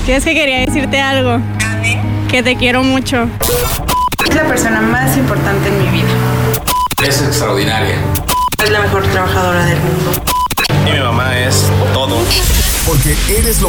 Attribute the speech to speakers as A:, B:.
A: Es que quería decirte algo. Que te quiero mucho.
B: Es la persona más importante en mi vida.
C: Es extraordinaria.
B: Es la mejor trabajadora del mundo.
D: Y mi mamá es todo.
E: Porque eres lo